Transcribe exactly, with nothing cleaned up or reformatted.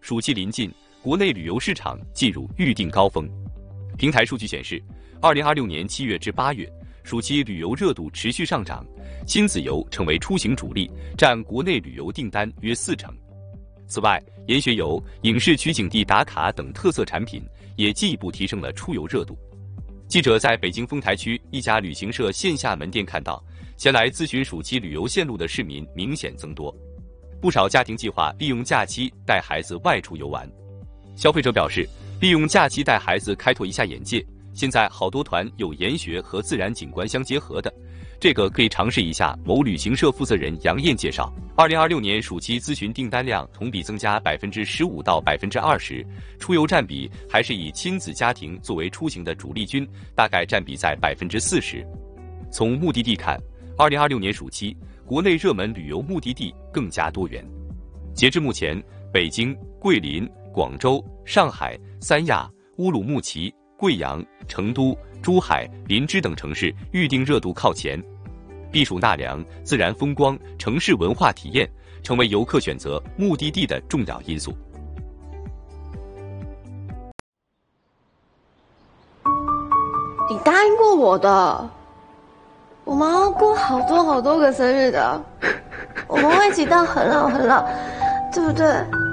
暑期临近，国内旅游市场进入预订高峰。平台数据显示，二零二六年七月至八月，暑期旅游热度持续上涨，亲子游成为出行主力，占国内旅游订单约四成。此外，研学游、影视取景地打卡等特色产品也进一步提升了出游热度。记者在北京丰台区一家旅行社线下门店看到，前来咨询暑期旅游线路的市民明显增多，不少家庭计划利用假期带孩子外出游玩。消费者表示，利用假期带孩子开拓一下眼界，现在好多团有研学和自然景观相结合的，这个可以尝试一下。某旅行社负责人杨艳介绍，二零二六年暑期咨询订单量同比增加百分之十五到百分之二十，出游占比还是以亲子家庭作为出行的主力军，大概占比在百分之四十。从目的地看，二零二六年暑期国内热门旅游目的地更加多元。截至目前，北京、桂林、广州、上海、三亚、乌鲁木齐、贵阳、成都、珠海、林芝等城市预订热度靠前，避暑纳凉、自然风光、城市文化体验成为游客选择目的地的重要因素。 你答应过我的，我们要过好多好多个生日的，我们会一起到很老很老，对不对？